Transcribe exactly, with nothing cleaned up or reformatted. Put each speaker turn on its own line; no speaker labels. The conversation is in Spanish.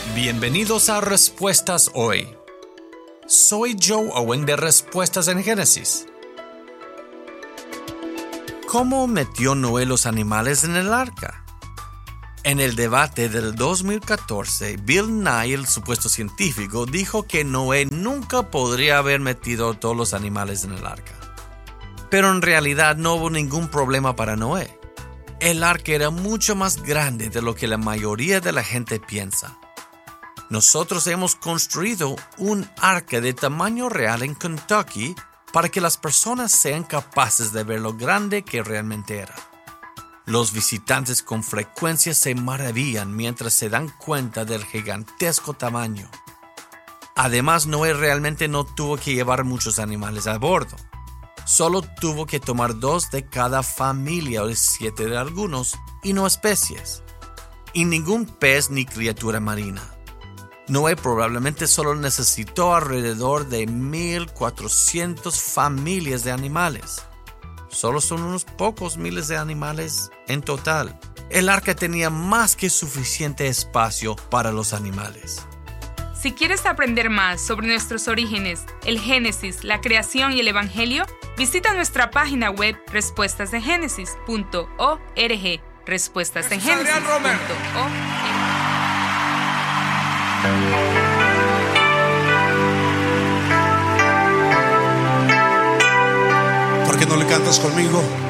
Bienvenidos a Respuestas Hoy. Soy Joe Owen de Respuestas en Génesis. ¿Cómo metió Noé los animales en el arca? En el debate del dos mil catorce, Bill Nye, el supuesto científico, dijo que Noé nunca podría haber metido todos los animales en el arca. Pero en realidad no hubo ningún problema para Noé. El arca era mucho más grande de lo que la mayoría de la gente piensa. Nosotros hemos construido un arca de tamaño real en Kentucky para que las personas sean capaces de ver lo grande que realmente era. Los visitantes con frecuencia se maravillan mientras se dan cuenta del gigantesco tamaño. Además, Noé realmente no tuvo que llevar muchos animales a bordo. Solo tuvo que tomar dos de cada familia o siete de algunos y no especies. Y ningún pez ni criatura marina. Noé probablemente solo necesitó alrededor de mil cuatrocientas familias de animales. Solo son unos pocos miles de animales en total. El arca tenía más que suficiente espacio para los animales.
Si quieres aprender más sobre nuestros orígenes, el Génesis, la creación y el Evangelio, visita nuestra página web respuestas de génesis punto org. respuestas de génesis punto org.
¿Por qué no le cantas conmigo?